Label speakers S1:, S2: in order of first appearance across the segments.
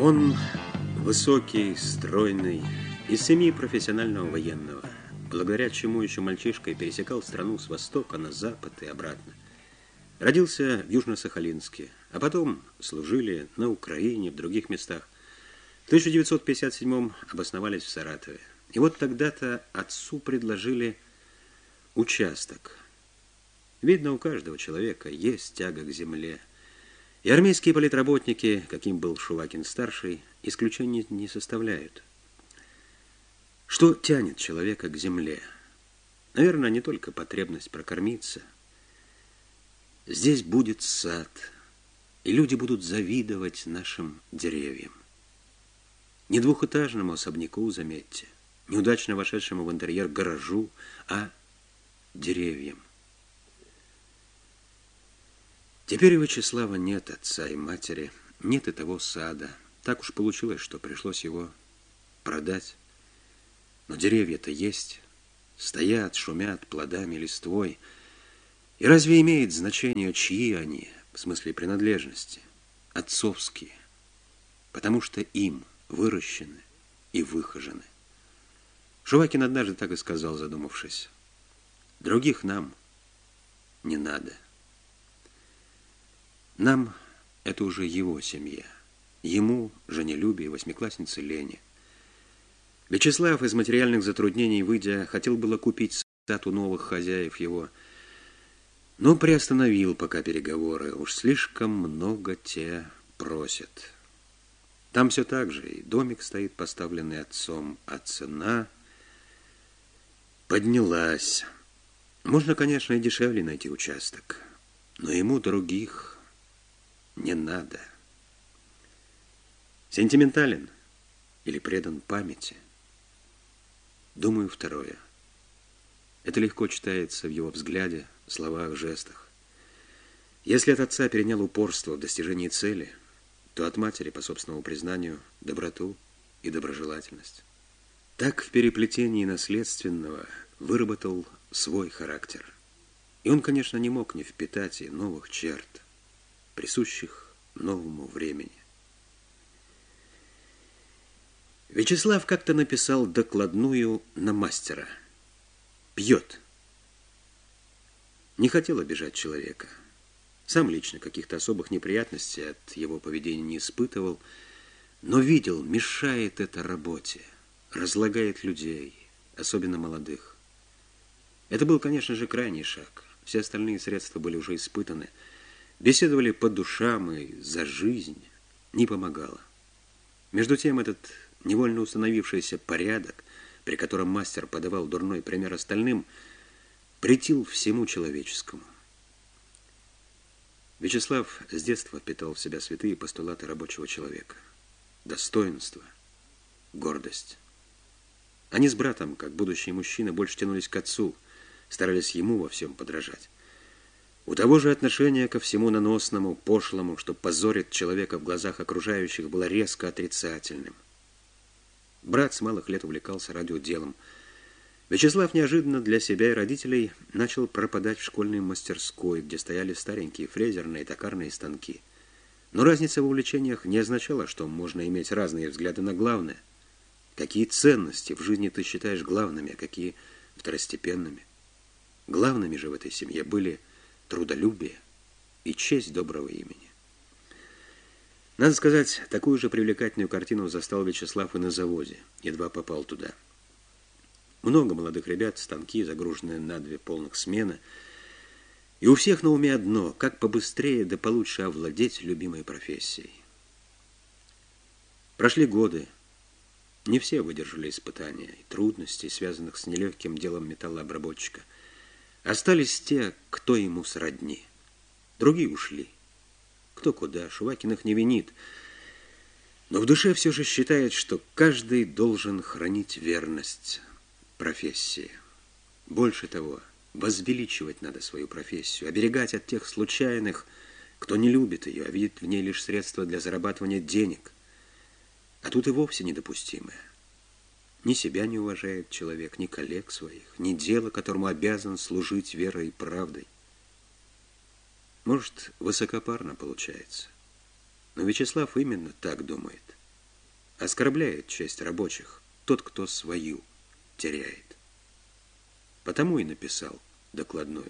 S1: Он высокий, стройный, из семьи профессионального военного, благодаря чему еще мальчишкой пересекал страну с востока на запад и обратно. Родился в Южно-Сахалинске, а потом служили на Украине, в других местах. В 1957-м обосновались в Саратове. И вот тогда-то отцу предложили участок. Видно, у каждого человека есть тяга к земле. И армейские политработники, каким был Шувакин-старший, исключения не составляют. Что тянет человека к земле? Наверное, не только потребность прокормиться. Здесь будет сад, и люди будут завидовать нашим деревьям. Не двухэтажному особняку, заметьте, неудачно вошедшему в интерьер гаражу, а деревьям. Теперь у Вячеслава нет отца и матери, нет и того сада. Так уж получилось, что пришлось его продать. Но деревья-то есть, стоят, шумят плодами, листвой. И разве имеет значение, чьи они, в смысле принадлежности? Отцовские, потому что им выращены и выхожены. Шувакин однажды так и сказал, задумавшись: других нам не надо. Нам это уже его семья. Ему, жене Любе и восьмикласснице Лене. Вячеслав из материальных затруднений выйдя, хотел было купить сад у новых хозяев его, но приостановил пока переговоры. Уж слишком много те просят. Там все так же, и домик стоит поставленный отцом, а цена поднялась. Можно, конечно, и дешевле найти участок, но ему других не надо. Сентиментален или предан памяти? Думаю, второе. Это легко читается в его взгляде, словах, жестах. Если от отца перенял упорство в достижении цели, то от матери, по собственному признанию, доброту и доброжелательность. Так в переплетении наследственного выработал свой характер. И он, конечно, не мог не впитать и новых черт, присущих новому времени. Вячеслав как-то написал докладную на мастера. Пьет. Не хотел обижать человека. Сам лично каких-то особых неприятностей от его поведения не испытывал, но видел, мешает это работе, разлагает людей, особенно молодых. Это был, конечно же, крайний шаг. Все остальные средства были уже испытаны. Беседовали по душам и за жизнь. Не помогало. Между тем, этот невольно установившийся порядок, при котором мастер подавал дурной пример остальным, претил всему человеческому. Вячеслав с детства питал в себя святые постулаты рабочего человека. Достоинство, гордость. Они с братом, как будущие мужчины, больше тянулись к отцу, старались ему во всем подражать. У того же отношение ко всему наносному, пошлому, что позорит человека в глазах окружающих, было резко отрицательным. Брат с малых лет увлекался радиоделом. Вячеслав неожиданно для себя и родителей начал пропадать в школьной мастерской, где стояли старенькие фрезерные и токарные станки. Но разница в увлечениях не означала, что можно иметь разные взгляды на главное. Какие ценности в жизни ты считаешь главными, а какие второстепенными? Главными же в этой семье были трудолюбие и честь доброго имени. Надо сказать, такую же привлекательную картину застал Вячеслав и на заводе, едва попал туда. Много молодых ребят, станки, загруженные на 2 полных смены, и у всех на уме одно: как побыстрее да получше овладеть любимой профессией. Прошли годы, не все выдержали испытания и трудностей, связанных с нелегким делом металлообработчика. Остались те, кто ему сродни. Другие ушли. Кто куда, Шувакин их не винит. Но в душе все же считает, что каждый должен хранить верность профессии. Больше того, возвеличивать надо свою профессию, оберегать от тех случайных, кто не любит ее, а видит в ней лишь средства для зарабатывания денег. А тут и вовсе недопустимое. Ни себя не уважает человек, ни коллег своих, ни дело, которому обязан служить верой и правдой. Может, высокопарно получается, но Вячеслав именно так думает. оскорбляет честь рабочих тот, кто свою теряет. Потому и написал докладную.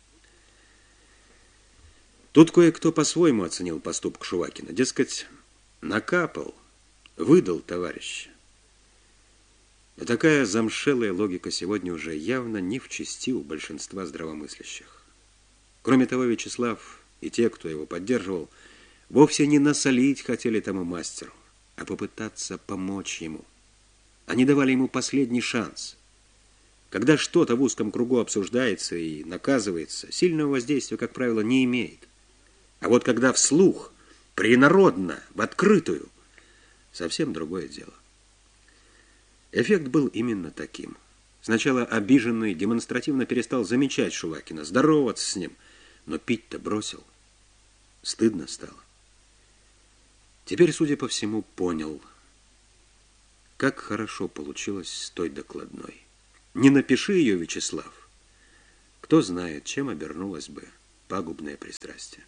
S1: Тут кое-кто по-своему оценил поступок Шувакина. Дескать, накапал, выдал товарища. Но такая замшелая логика сегодня уже явно не в чести у большинства здравомыслящих. Кроме того, Вячеслав и те, кто его поддерживал, вовсе не насолить хотели тому мастеру, а попытаться помочь ему. Они давали ему последний шанс. Когда что-то в узком кругу обсуждается и наказывается, сильного воздействия, как правило, не имеет. А вот когда вслух, принародно, в открытую, совсем другое дело. Эффект был именно таким. Сначала обиженный демонстративно перестал замечать Шувакина, здороваться с ним, но пить-то бросил. Стыдно стало. Теперь, судя по всему, понял, как хорошо получилось с той докладной. Не напиши ее, Вячеслав, кто знает, чем обернулось бы пагубное пристрастие.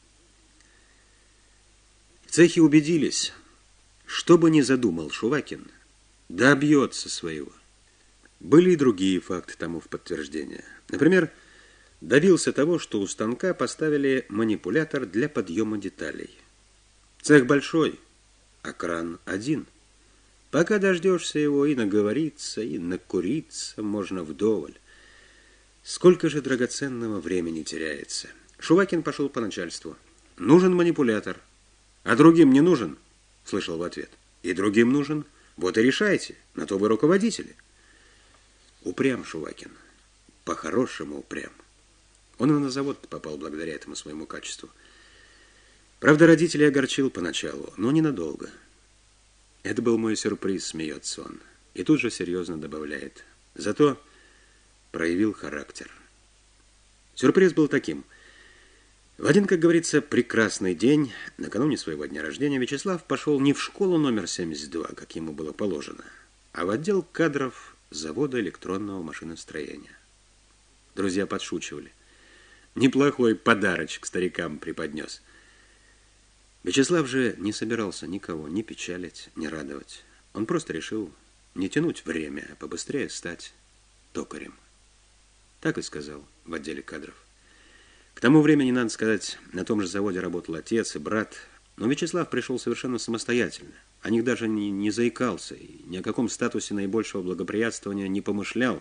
S1: В цехе убедились, что бы ни задумал Шувакин, добьется своего. Были и другие факты тому в подтверждение. Например, добился того, что у станка поставили манипулятор для подъема деталей. Цех большой, а кран один. Пока дождешься его, и наговориться, и накуриться можно вдоволь. Сколько же драгоценного времени теряется. Шувакин пошел по начальству. Нужен манипулятор. А другим не нужен? Слышал в ответ. И другим нужен? Вот и решайте. На то вы руководители. Упрям Шувакин. По-хорошему упрям. Он и на завод попал благодаря этому своему качеству. Правда, родителей огорчил поначалу, но ненадолго. Это был мой сюрприз, смеется он. И тут же серьезно добавляет. Зато проявил характер. Сюрприз был таким. В один, как говорится, прекрасный день, накануне своего дня рождения, Вячеслав пошел не в школу номер 72, как ему было положено, а в отдел кадров завода электронного машиностроения. Друзья подшучивали. Неплохой подарочек старикам преподнес. Вячеслав же не собирался никого ни печалить, ни радовать. Он просто решил не тянуть время, а побыстрее стать токарем. Так и сказал в отделе кадров. К тому времени, надо сказать, на том же заводе работал отец и брат, но Вячеслав пришел совершенно самостоятельно. О них даже не заикался и ни о каком статусе наибольшего благоприятствования не помышлял.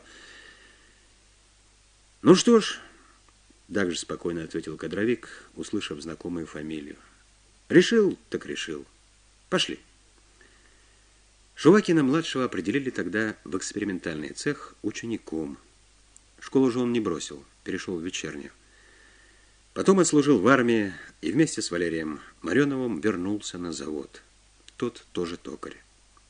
S1: «Ну что ж», — также спокойно ответил кадровик, услышав знакомую фамилию. «Решил, так решил. Пошли». Шувакина-младшего определили тогда в экспериментальный цех учеником. Школу же он не бросил, перешел в вечернюю. Потом отслужил в армии и вместе с Валерием Мареновым вернулся на завод. Тот тоже токарь.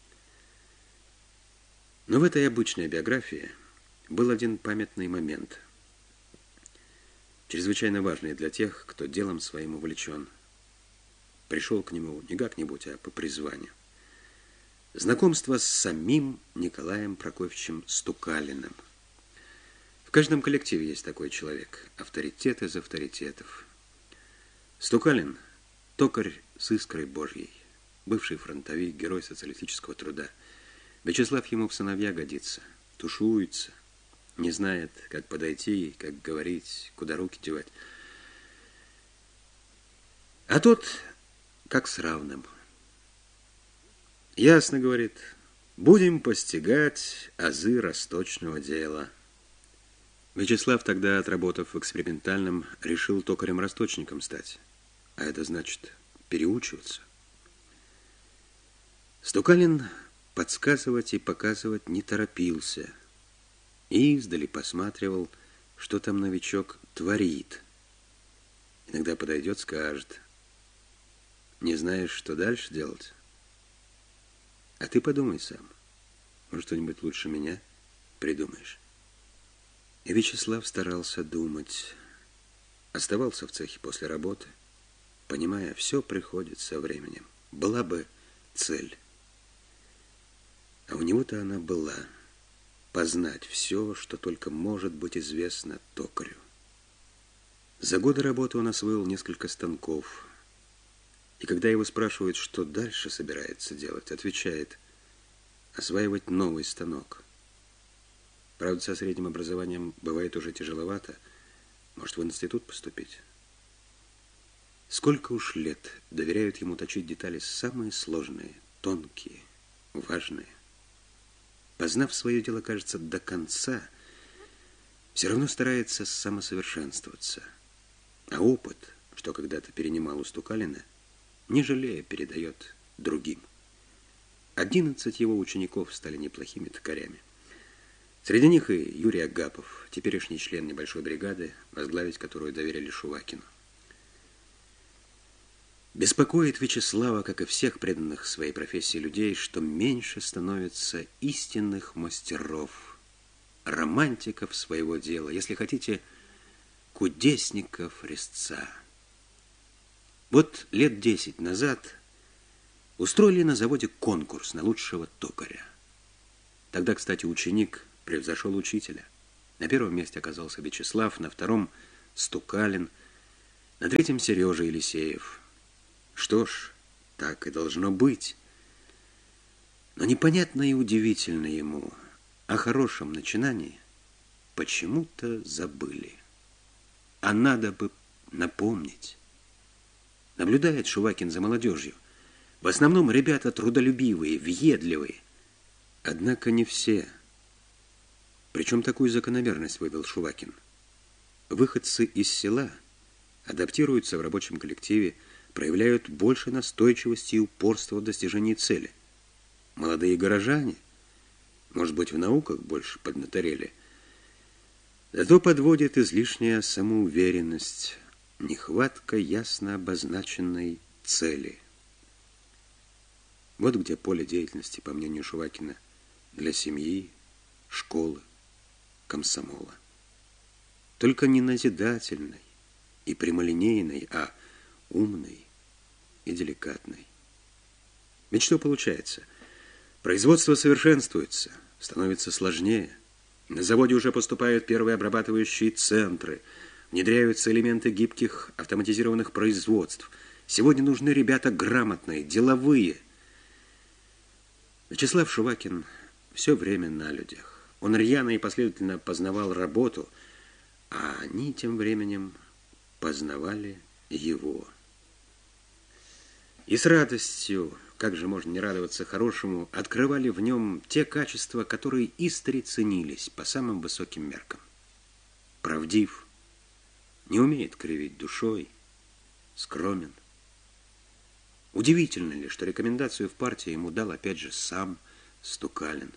S1: Но в этой обычной биографии был один памятный момент, чрезвычайно важный для тех, кто делом своим увлечен. Пришел к нему не как-нибудь, а по призванию. Знакомство с самим Николаем Прокофьевичем Стукалиным. В каждом коллективе есть такой человек, авторитет из авторитетов. Стукалин – токарь с искрой Божьей, бывший фронтовик, герой социалистического труда. Вячеслав ему в сыновья годится, тушуется, не знает, как подойти, как говорить, куда руки девать. А тот, как с равным. Ясно, говорит, будем постигать азы расточного дела. Вячеслав тогда, отработав в экспериментальном, решил токарем-расточником стать. А это значит переучиваться. Стукалин подсказывать и показывать не торопился. И издали посматривал, что там новичок творит. Иногда подойдет, скажет: «Не знаешь, что дальше делать? А ты подумай сам. Может, что-нибудь лучше меня придумаешь». И Вячеслав старался думать. Оставался в цехе после работы, понимая, все приходит со временем. Была бы цель. А у него-то она была. Познать все, что только может быть известно токарю. За годы работы он освоил несколько станков. И когда его спрашивают, что дальше собирается делать, отвечает: осваивать новый станок. Правда, со средним образованием бывает уже тяжеловато. Может, в институт поступить? Сколько уж лет доверяют ему точить детали самые сложные, тонкие, важные. Познав свое дело, кажется, до конца, все равно старается самосовершенствоваться. А опыт, что когда-то перенимал у Стукалина, не жалея, передает другим. 11 его учеников стали неплохими токарями. Среди них и Юрий Агапов, теперешний член небольшой бригады, возглавить которую доверили Шувакину. Беспокоит Вячеслава, как и всех преданных своей профессии людей, что меньше становится истинных мастеров, романтиков своего дела, если хотите, кудесников резца. Вот лет 10 назад устроили на заводе конкурс на лучшего токаря. Тогда, кстати, ученик превзошел учителя. На первом месте оказался Вячеслав, на втором – Стукалин, на третьем – Сережа Елисеев. Что ж, так и должно быть. Но непонятно и удивительно ему, о хорошем начинании почему-то забыли. А надо бы напомнить. Наблюдает Шувакин за молодежью. В основном ребята трудолюбивые, въедливые. Однако не все. Причем такую закономерность вывел Шувакин. Выходцы из села адаптируются в рабочем коллективе, проявляют больше настойчивости и упорства в достижении цели. Молодые горожане, может быть, в науках больше поднаторели, зато подводит излишняя самоуверенность, нехватка ясно обозначенной цели. Вот где поле деятельности, по мнению Шувакина, для семьи, школы, комсомола. Только не назидательной и прямолинейной, а умной и деликатной. Ведь что получается? Производство совершенствуется, становится сложнее. На заводе уже поступают первые обрабатывающие центры, внедряются элементы гибких автоматизированных производств. Сегодня нужны ребята грамотные, деловые. Вячеслав Шувакин все время на людях. Он рьяно и последовательно познавал работу, а они тем временем познавали его. И с радостью, как же можно не радоваться хорошему, открывали в нем те качества, которые истори ценились по самым высоким меркам. Правдив, не умеет кривить душой, скромен. Удивительно ли, что рекомендацию в партии ему дал опять же сам Стукалин.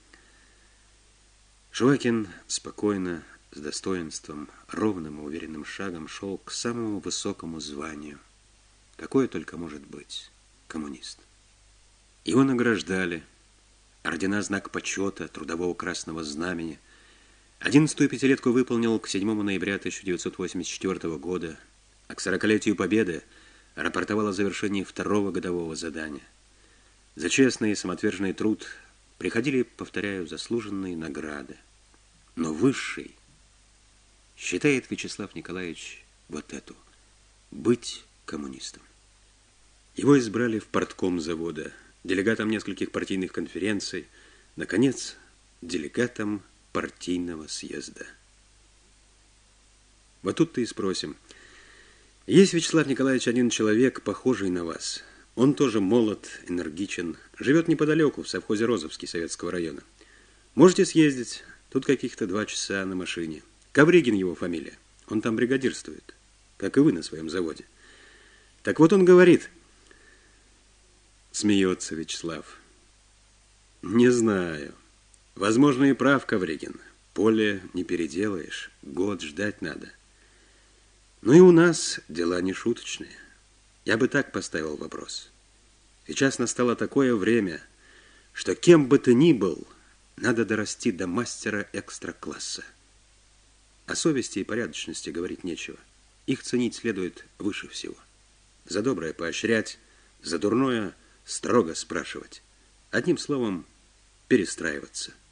S1: Шувакин спокойно, с достоинством, ровным и уверенным шагом шел к самому высокому званию, какое только может быть коммунист. Его награждали, ордена Знак почета, Трудового Красного Знамени. 11-ю пятилетку выполнил к 7 ноября 1984 года, а к 40-летию Победы рапортовал о завершении второго годового задания. За честный и самоотверженный труд приходили, повторяю, заслуженные награды. Но высший считает Вячеслав Николаевич вот эту – быть коммунистом. Его избрали в партком завода, делегатом нескольких партийных конференций, наконец, делегатом партийного съезда. Вот тут-то и спросим. Есть, Вячеслав Николаевич, один человек, похожий на вас. Он тоже молод, энергичен, живет неподалеку, в совхозе Розовский Советского района. Можете съездить, тут каких-то 2 часа на машине. Ковригин его фамилия, он там бригадирствует, как и вы на своем заводе. Так вот он говорит... Смеется Вячеслав. Не знаю. Возможно, и прав Ковригин. Поле не переделаешь, год ждать надо. Но и у нас дела не шуточные. Я бы так поставил вопрос. Сейчас настало такое время, что кем бы ты ни был, надо дорасти до мастера экстра-класса. О совести и порядочности говорить нечего. Их ценить следует выше всего. За доброе поощрять, за дурное строго спрашивать. Одним словом, перестраиваться.